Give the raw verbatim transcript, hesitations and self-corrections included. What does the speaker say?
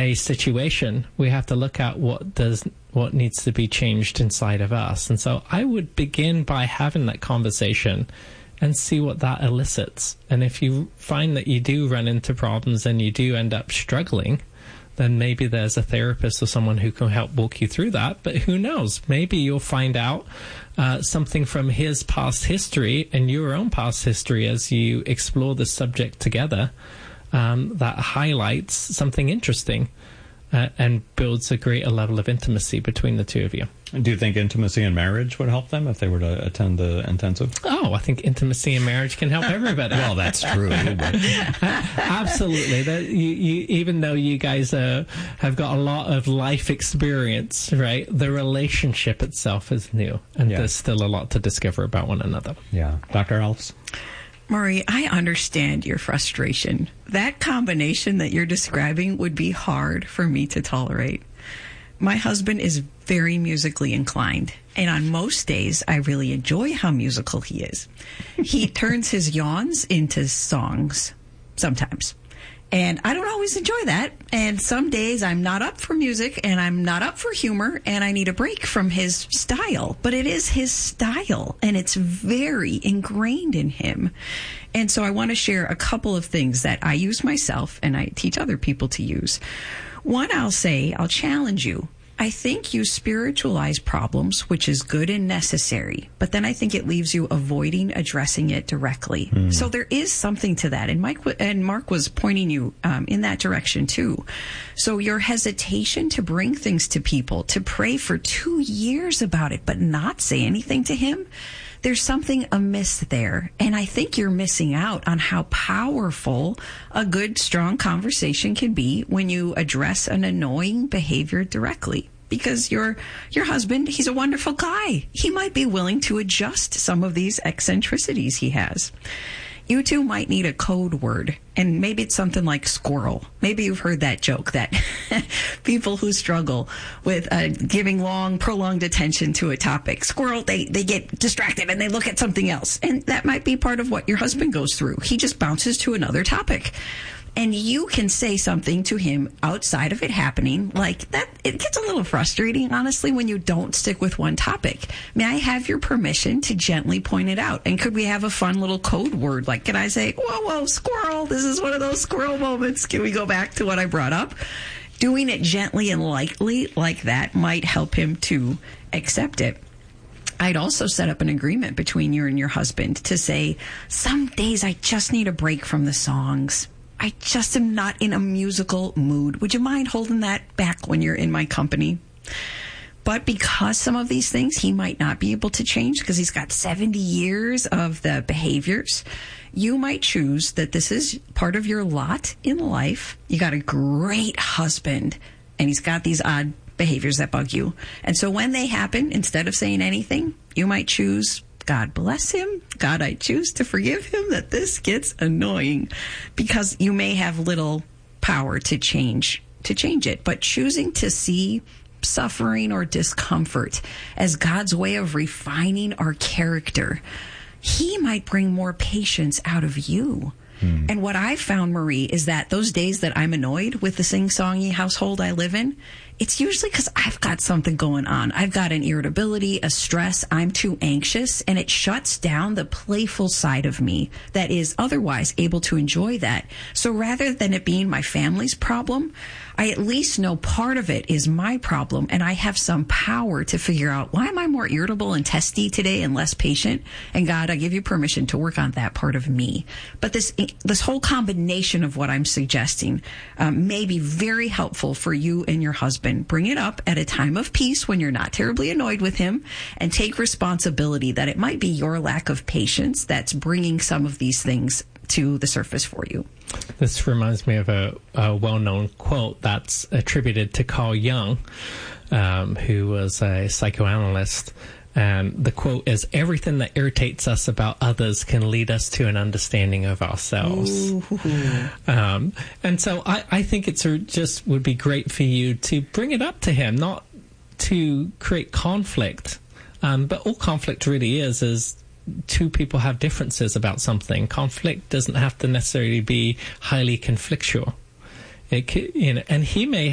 a situation, we have to look at what does what needs to be changed inside of us. And so I would begin by having that conversation and see what that elicits. And if you find that you do run into problems and you do end up struggling, then maybe there's a therapist or someone who can help walk you through that. But who knows? Maybe you'll find out uh, something from his past history and your own past history as you explore the subject together um, that highlights something interesting uh, and builds a greater level of intimacy between the two of you. Do you think intimacy in marriage would help them if they were to attend the intensive? Oh, I think intimacy in marriage can help everybody. Well, that's true. But... Absolutely. That you, you, even though you guys uh, have got a lot of life experience, right, the relationship itself is new, and yeah. there's still a lot to discover about one another. Yeah. Doctor Ellis? Marie, I understand your frustration. That combination that you're describing would be hard for me to tolerate. My husband is very musically inclined, and on most days, I really enjoy how musical he is. He turns his yawns into songs sometimes, and I don't always enjoy that. And some days I'm not up for music, and I'm not up for humor, and I need a break from his style. But it is his style, and it's very ingrained in him. And so I want to share a couple of things that I use myself and I teach other people to use. One, I'll say, I'll challenge you. I think you spiritualize problems, which is good and necessary, but then I think it leaves you avoiding addressing it directly. Mm. So there is something to that, and Mike and Mark was pointing you um, in that direction too. So your hesitation to bring things to people, to pray for two years about it, but not say anything to him, there's something amiss there. And I think you're missing out on how powerful a good, strong conversation can be when you address an annoying behavior directly. Because your your husband, he's a wonderful guy. He might be willing to adjust some of these eccentricities he has. You two might need a code word, and maybe it's something like squirrel. Maybe you've heard that joke that people who struggle with uh, giving long, prolonged attention to a topic, squirrel, they, they get distracted and they look at something else. And that might be part of what your husband goes through. He just bounces to another topic. And you can say something to him outside of it happening, like that. It gets a little frustrating, honestly, when you don't stick with one topic. May I have your permission to gently point it out? And could we have a fun little code word? Like, can I say, whoa, whoa, squirrel, this is one of those squirrel moments. Can we go back to what I brought up? Doing it gently and lightly like that might help him to accept it. I'd also set up an agreement between you and your husband to say, some days I just need a break from the songs. I just am not in a musical mood. Would you mind holding that back when you're in my company? But because some of these things he might not be able to change because he's got seventy years of the behaviors, you might choose that this is part of your lot in life. You got a great husband, and he's got these odd behaviors that bug you. And so when they happen, instead of saying anything, you might choose, God bless him. God, I choose to forgive him that this gets annoying, because you may have little power to change, to change it. But choosing to see suffering or discomfort as God's way of refining our character, he might bring more patience out of you. Hmm. And what I found, Marie, is that those days that I'm annoyed with the sing-songy household I live in, it's usually because I've got something going on. I've got an irritability, a stress. I'm too anxious, and it shuts down the playful side of me that is otherwise able to enjoy that. So rather than it being my family's problem, I at least know part of it is my problem, and I have some power to figure out, why am I more irritable and testy today and less patient? And God, I give you permission to work on that part of me. But this this whole combination of what I'm suggesting um, may be very helpful for you and your husband. Bring it up at a time of peace when you're not terribly annoyed with him, and take responsibility that it might be your lack of patience that's bringing some of these things to the surface for you. This reminds me of a, a well-known quote that's attributed to Carl Jung, um, who was a psychoanalyst. And the quote is, everything that irritates us about others can lead us to an understanding of ourselves. Um, and so I, I think it's a, just would be great for you to bring it up to him, not to create conflict. Um, but all conflict really is, is two people have differences about something. Conflict doesn't have to necessarily be highly conflictual. It could, you know, and he may